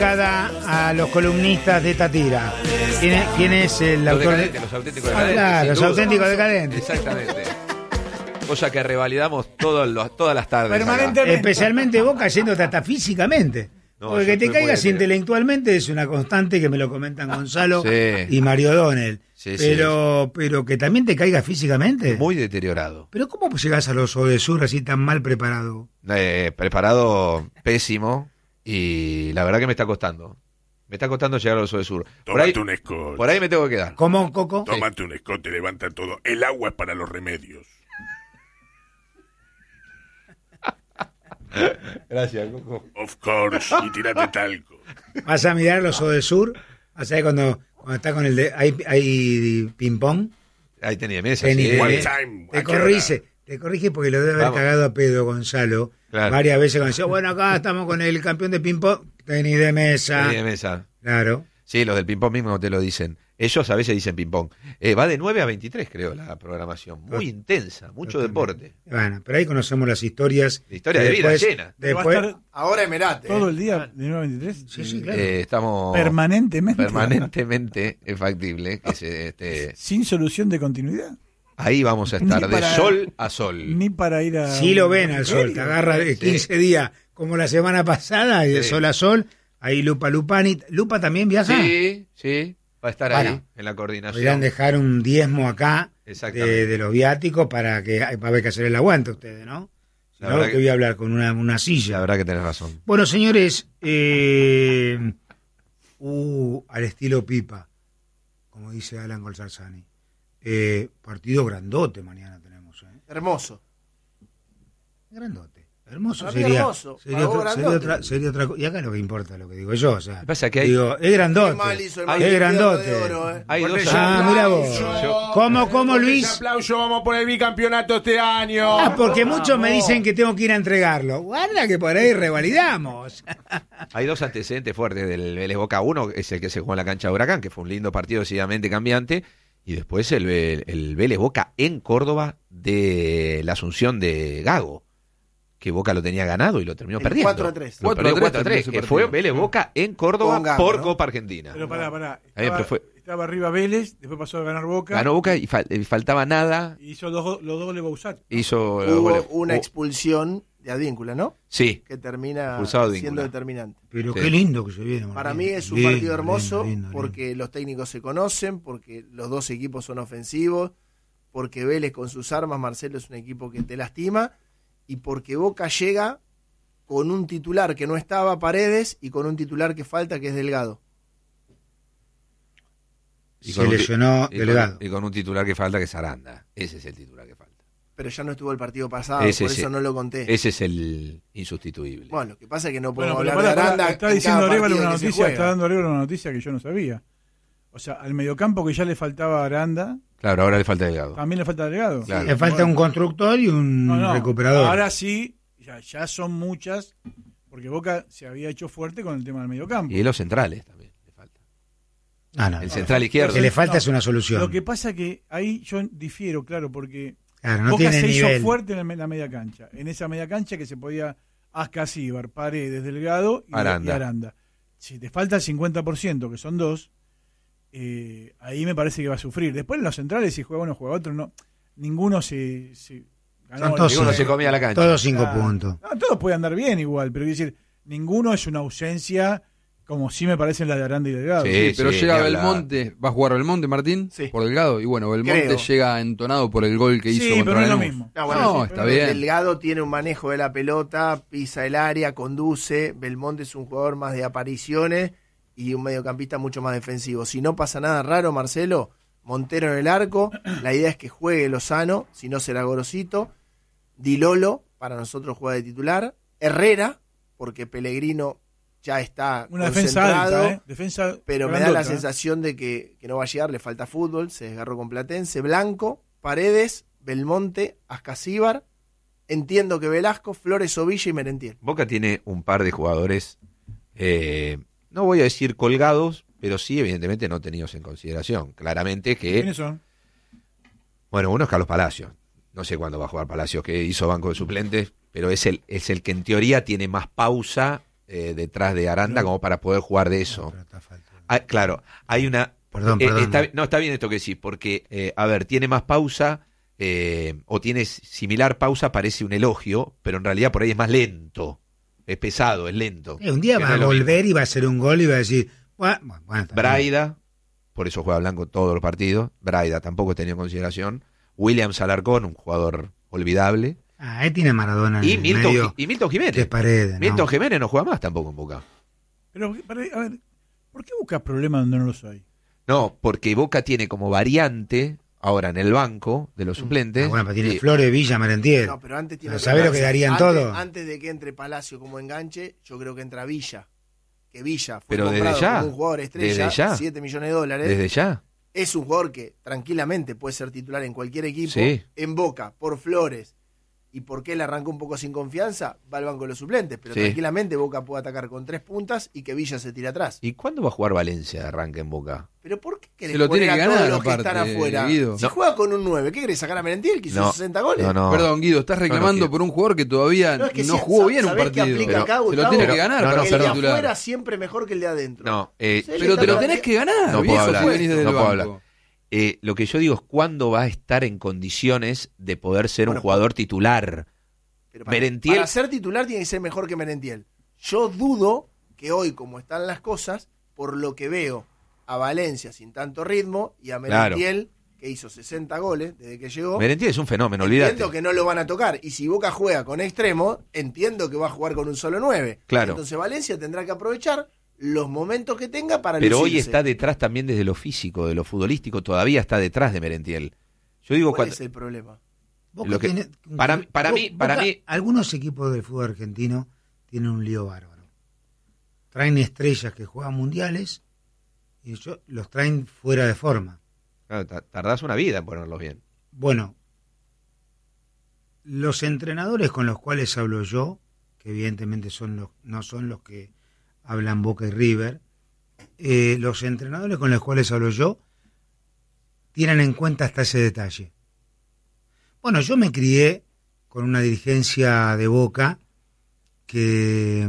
A los columnistas de esta tira. ¿Quién es el autor? Los auténticos decadentes. Claro, los auténticos decadentes. Exactamente. Cosa que revalidamos todas las tardes. Permanentemente. Especialmente vos cayéndote hasta físicamente. No, porque que te caigas bien. Intelectualmente es una constante que me lo comentan Gonzalo y Mario O'Donnell. Sí, pero que también te caigas físicamente. Muy deteriorado. Pero ¿cómo llegás a los Odesur así tan mal preparado? Preparado pésimo. Y la verdad que me está costando. Me está costando llegar a los Odesur. Tómate un escote. Por ahí me tengo que quedar. ¿Cómo, Coco? Tómate un escote, levanta todo. El agua es para los remedios. Gracias, Coco. Of course. Y tírate talco. Vas a mirar los Odesur. Vas a ver cuando está con el de... Hay ping-pong. Ahí tenía mesa. Te corrige porque lo debe haber cagado a pedo Gonzalo. Claro. Varias veces cuando decía, bueno, acá estamos con el campeón de ping-pong, tenis de mesa. Tenis de mesa. Claro. Sí, los del ping-pong mismo te lo dicen. Ellos a veces dicen ping-pong. Va de 9 a 23, creo, la programación. Muy intensa, mucho deporte. Bueno, pero ahí conocemos las historias. La historia de vida llena. Después, ahora Emerate. ¿Todo el día de 9 a 23? Sí, claro. Estamos permanentemente es factible que sin solución de continuidad. Ahí vamos a estar de sol a sol. Ni para ir a... Sí lo ven al sol, te agarra 15 días como la semana pasada y de sol a sol. Ahí Lupa Lupani. ¿Lupa también viaja? Sí. Va a estar ahí en la coordinación. Podrían dejar un diezmo acá de los viáticos para que va a haber que hacer el aguante ustedes, ¿no? Si no, que voy a hablar con una silla. La verdad que tenés razón. Bueno, señores, al estilo Pipa, como dice Alan Golzarzani. Partido grandote mañana tenemos. Hermoso. Grandote. Hermoso sería otra cosa. Y acá lo que importa lo que digo yo. O sea, pasa que digo, es grandote. Es grandote. Hay dos. Mira vos. ¿Cómo Luis? Aplauso, vamos por el bicampeonato este año. Porque muchos me dicen que tengo que ir a entregarlo. Guarda que por ahí revalidamos. Hay dos antecedentes fuertes del Vélez Boca. Uno es el que se jugó en la cancha de Huracán, que fue un lindo partido decididamente cambiante. Y después el Vélez Boca en Córdoba de la Asunción de Gago, que Boca lo tenía ganado y lo terminó perdiendo. 4-3. Lo perdió 4-3, que fue Vélez Boca en Córdoba por Copa Argentina. Pero pará. Estaba arriba Vélez, después pasó a ganar Boca. Ganó Boca y faltaba nada. Hizo los dos goles Bausat. Hubo una expulsión de Advíncula, ¿no? Sí. Que termina siendo determinante. Pero qué lindo que se viene. Para mí es un partido hermoso porque los técnicos se conocen, porque los dos equipos son ofensivos, porque Vélez con sus armas, Marcelo, es un equipo que te lastima, y porque Boca llega con un titular que no estaba, Paredes, y con un titular que falta, que es Delgado. Se lesionó Delgado. Y con un titular que falta, que es Aranda. Ese es el titular que falta. Pero ya no estuvo el partido pasado, por eso no lo conté. Ese es el insustituible. Bueno, lo que pasa es que no podemos hablar de Aranda. Está diciendo Arevalo una noticia, está dando Arevalo una noticia que yo no sabía. O sea, al mediocampo que ya le faltaba a Aranda. Claro, ahora le falta Delgado. También le falta Delgado. Claro. Le falta un constructor y un recuperador. Ahora sí, ya son muchas, porque Boca se había hecho fuerte con el tema del mediocampo. Y los centrales también le falta. El central izquierdo. Lo que le falta es una solución. Lo que pasa que ahí yo difiero, claro, porque no Boca tiene se nivel. hizo fuerte en la media cancha. En esa media cancha que se podía Ascasíbar, Paredes, Delgado y Aranda. Si te falta el 50%, que son dos, ahí me parece que va a sufrir. Después en los centrales, si juega uno, juega otro, no. Ninguno se ganó. Ninguno se comía la cancha. Todos 5 puntos. No, todos pueden andar bien igual, pero quiero decir, ninguno es una ausencia como sí me parecen las de Aranda y Delgado. Sí, pero llega Belmonte, ¿va a jugar Belmonte, Martín? Sí. Por Delgado, y bueno, Belmonte llega entonado por el gol que hizo contra pero no es lo Lanús. mismo. No, está bien. Delgado tiene un manejo de la pelota, pisa el área, conduce. Belmonte es un jugador más de apariciones y un mediocampista mucho más defensivo. Si no pasa nada raro, Marcelo, Montero en el arco, la idea es que juegue Lozano, si no será Gorosito. Di Lolo, para nosotros juega de titular. Herrera, porque Pellegrino ya está una concentrado, defensa alta, pero me da la sensación de que no va a llegar, le falta fútbol, se desgarró con Platense. Blanco, Paredes, Belmonte, Ascasíbar, entiendo que Velasco, Flores, Ovilla y Merentiel. Boca tiene un par de jugadores, no voy a decir colgados, pero sí evidentemente no tenidos en consideración. Claramente que... ¿Quiénes son? Bueno, uno es Carlos Palacios. No sé cuándo va a jugar Palacios, que hizo banco de suplentes, pero es el que en teoría tiene más pausa detrás de Aranda como para poder jugar de eso. Claro, hay una... Perdón. Está bien esto que sí, porque, tiene más pausa, o tiene similar pausa, parece un elogio, pero en realidad por ahí es más lento, es pesado, es lento. Un día va a volver y va a hacer un gol y va a decir... Bueno, Braida, por eso juega Blanco todos los partidos, Braida tampoco tenía en consideración, Williams Alarcón, un jugador olvidable. Ahí tiene Maradona. Y Milton Jiménez. Paredes, ¿no? Milton Jiménez no juega más tampoco en Boca. Pero, a ver, ¿por qué buscas problemas donde no los hay? No, porque Boca tiene como variante, ahora en el banco de los suplentes. Pero tiene Flores, Villa, Merentiel. No, pero antes tiene. ¿Sabés lo que darían todo? Antes de que entre Palacio como enganche, yo creo que entra Villa. Que Villa fue pero comprado desde ya, como un jugador estrella, desde ya, $7 millones. Desde ya. Es un jugador que tranquilamente puede ser titular en cualquier equipo. Sí. En Boca, por Flores, y porque él arrancó un poco sin confianza, va al banco de los suplentes. Pero tranquilamente Boca puede atacar con 3 puntas y que Villa se tire atrás. ¿Y cuándo va a jugar Valencia de arranque en Boca? ¿Pero por qué querés se lo tiene que ganar, todos los que aparte, están afuera? Guido. Si juega con un 9, ¿qué querés sacar a Merentiel que hizo 60 goles? No. Perdón, Guido, estás reclamando por un jugador que todavía no jugó bien un partido. Acá, se lo tiene que ganar para ser titular. El de titular. afuera siempre mejor que el de adentro. No, pero te lo tenés que ganar, no viejo, puedo hablar, si venís desde no el puedo banco. hablar. Lo que yo digo es cuándo va a estar en condiciones de poder ser un jugador titular. Pero Merentiel, para ser titular tiene que ser mejor que Merentiel. Yo dudo que hoy, como están las cosas, por lo que veo a Valencia sin tanto ritmo y a Merentiel, que hizo 60 goles desde que llegó. Merentiel es un fenómeno, olvídate. Entiendo que no lo van a tocar. Y si Boca juega con extremo, entiendo que va a jugar con un solo 9. Claro. Entonces Valencia tendrá que aprovechar los momentos que tenga para Pero lucirse. hoy está detrás también desde lo físico, de lo futbolístico, todavía está detrás de Merentiel. Yo digo ¿Cuál es el problema? Para mí, algunos equipos del fútbol argentino tienen un lío bárbaro. Traen estrellas que juegan mundiales y los traen fuera de forma. Claro, tardás una vida en ponerlos bien. Bueno, los entrenadores con los cuales hablo yo, que evidentemente no son los que hablan Boca y River, los entrenadores con los cuales hablo yo tienen en cuenta hasta ese detalle. Bueno, yo me crié con una dirigencia de Boca que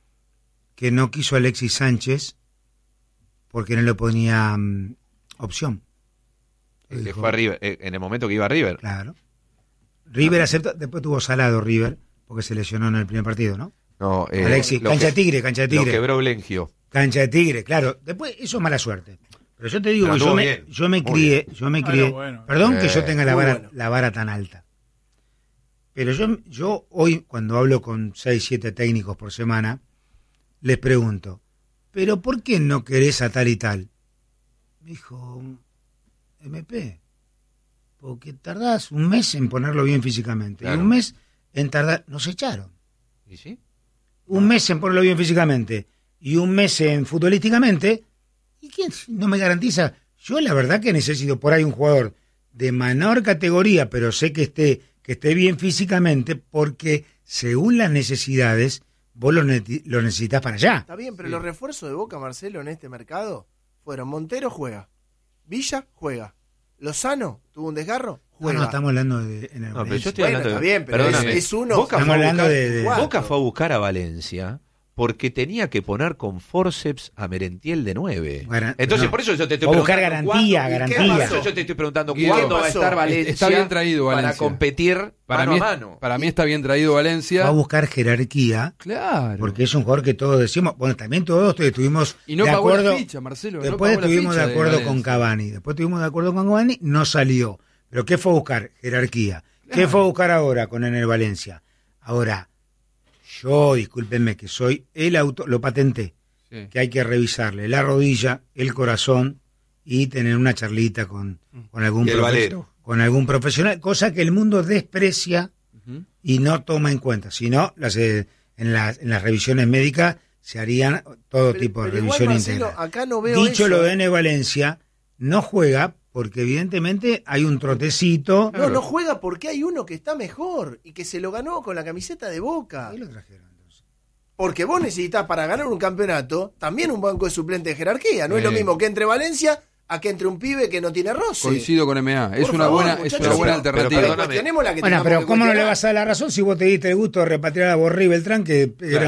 no quiso a Alexis Sánchez porque no le ponía opción. Que fue a River, en el momento que iba a River. Claro. River aceptó, después tuvo salado River porque se lesionó en el primer partido, ¿no? No, Alexis, cancha de tigre. Lo quebró Blengio. Cancha de tigre, claro. Después, eso es mala suerte. Pero yo te digo que yo me crié. Bueno. Perdón que yo tenga la vara tan alta. Pero yo hoy, cuando hablo con 6, 7 técnicos por semana, les pregunto, ¿pero por qué no querés a tal y tal? Me dijo, MP, porque tardás un mes en ponerlo bien físicamente. Claro. Y un mes en tardar. Nos echaron. ¿Y sí? Un mes en ponerlo bien físicamente y un mes en futbolísticamente. ¿Y quién no me garantiza? Yo la verdad que necesito por ahí un jugador de menor categoría, pero sé que esté bien físicamente, porque según las necesidades vos lo necesitas para allá. Está bien, pero los refuerzos de Boca, Marcelo, en este mercado fueron: Montero juega, Villa juega, Lozano tuvo un desgarro, juega. No, estamos hablando de... No, pero yo estoy hablando está bien, pero es uno. Boca fue a buscar a Valencia porque tenía que poner con forceps a Merentiel de 9. Bueno, entonces, por eso yo te estoy preguntando. Buscar garantía. Por eso yo te estoy preguntando cuándo va a estar Valencia. Está bien traído Valencia. Para competir mano a mano. Para mí está bien traído Valencia. Va a buscar jerarquía. Claro. Porque es un jugador que todos decimos. Bueno, también todos estuvimos y no de pagó acuerdo. La ficha, Marcelo. Después estuvimos de acuerdo con Cavani. No salió. Pero ¿qué fue a buscar? Jerarquía. Claro. ¿Qué fue a buscar ahora con Enel Valencia? Ahora, yo, discúlpenme, que soy el autor, lo patenté, que hay que revisarle la rodilla, el corazón y tener una charlita con algún profesional, cosa que el mundo desprecia y no toma en cuenta. Si no, en las revisiones médicas se harían todo tipo de revisión integral. Acá no veo Dicho eso. Lo de Enel Valencia, no juega porque evidentemente hay un trotecito. No juega porque hay uno que está mejor y que se lo ganó con la camiseta de Boca. ¿Qué lo trajeron entonces? Porque vos necesitas para ganar un campeonato también un banco de suplente de jerarquía. No es lo mismo que entre Valencia a que entre un pibe que no tiene roce. Coincido con MA. Es una buena alternativa. Pero ¿cómo no le vas a dar la razón si vos te diste el gusto de repatriar a Borré y Beltrán que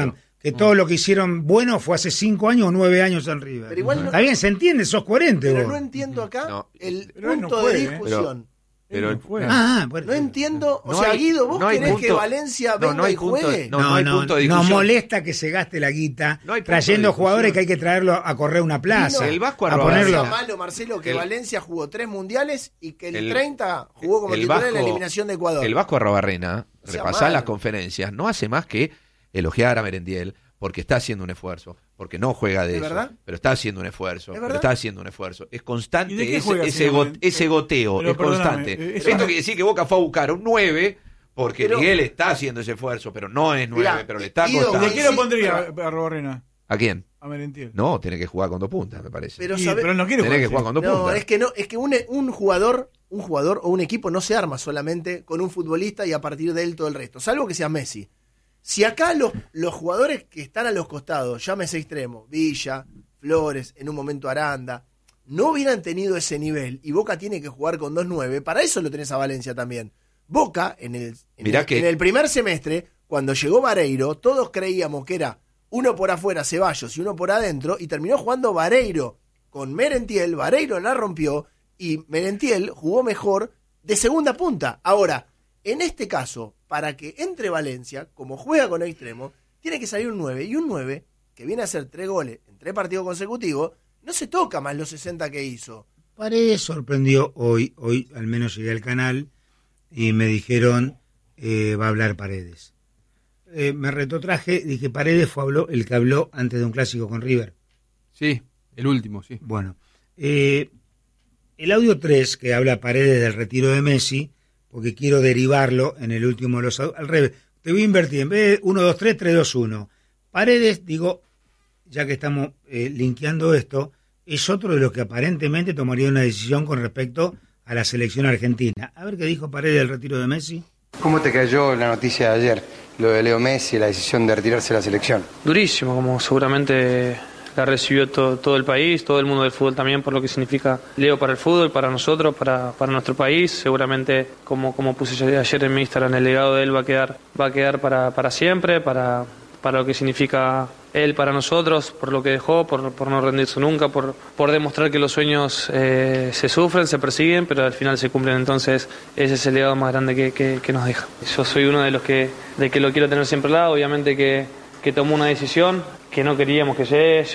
que todo lo que hicieron bueno fue hace 5 años o 9 años en River. Pero igual Está bien, se entiende, sos coherente pero vos. no entiendo acá el pero punto de discusión. Pero bueno. No entiendo, No hay- Guido, ¿vos no hay querés punto- que Valencia venga no hay y punto- juegue? no hay punto de discusión. Nos molesta que se gaste la guita No hay punto trayendo de discusión. jugadores que hay que traerlo a correr una plaza. El Vasco a Arrogancia. ponerlo. ¿Es malo, Marcelo, que El- Valencia jugó 3 mundiales y que el el- 30 jugó como el titular en la Vasco- eliminación de Ecuador? El Vasco Arrobarrena, O sea, repasar mal. las conferencias, no hace más que elogiar a Merendiel porque está haciendo un esfuerzo, porque no juega de ¿Es eso, verdad? pero está haciendo un esfuerzo, ¿Es pero verdad? está haciendo un esfuerzo. Es ¿Y constante de qué juega, ese señor? goteo, Pero es perdóname, constante. eso Esto no- quiere decir que Boca fue a buscar un 9 porque Pero- Miguel está haciendo ese esfuerzo, pero no es 9, Mirá, pero le está Guido, costando. ¿De qué lo Sí, pondría a Robarrena? ¿A quién? A Merentiel. No, tiene que jugar con 2 puntas, me parece. Pero, Sí, sabe- pero no quiere Tiene que jugar. jugar con 2 no, puntas. es que un jugador o un equipo no se arma solamente con un futbolista y a partir de él todo el resto, salvo que sea Messi. Si acá los jugadores que están a los costados, llámese extremo, Villa, Flores, en un momento Aranda, no hubieran tenido ese nivel y Boca tiene que jugar con 2-9, para eso lo tenés a Valencia también. Boca, en el primer semestre, cuando llegó Vareiro, todos creíamos que era uno por afuera, Ceballos, y uno por adentro, y terminó jugando Vareiro con Merentiel, Vareiro la rompió, y Merentiel jugó mejor de segunda punta. Ahora, en este caso, para que entre Valencia, como juega con extremo, tiene que salir un 9, y un 9, que viene a hacer 3 goles en 3 partidos consecutivos, no se toca más los 60 que hizo. Paredes sorprendió hoy al menos llegué al canal y me dijeron va a hablar Paredes. Me retrotraje, dije Paredes fue el que habló antes de un clásico con River. Sí, el último, sí. Bueno, el audio 3 que habla Paredes del retiro de Messi, porque quiero derivarlo en el último de los al revés, te voy a invertir, en vez de 1, 2, 3, 3, 2, 1. Paredes, digo, ya que estamos linkeando esto, es otro de los que aparentemente tomaría una decisión con respecto a la selección argentina. A ver qué dijo Paredes del retiro de Messi. ¿Cómo te cayó la noticia de ayer, lo de Leo Messi, la decisión de retirarse de la selección? Durísimo, como seguramente la recibió todo el país, todo el mundo del fútbol también, por lo que significa Leo para el fútbol, para nosotros, para nuestro país. Seguramente, como puse yo ayer en mi Instagram, el legado de él va a quedar para siempre, para lo que significa él para nosotros, por lo que dejó, por no rendirse nunca, por demostrar que los sueños se sufren, se persiguen, pero al final se cumplen. Entonces ese es el legado más grande que nos deja. Yo soy uno de los que lo quiero tener siempre al lado. Obviamente que tomó una decisión que no queríamos que llegue.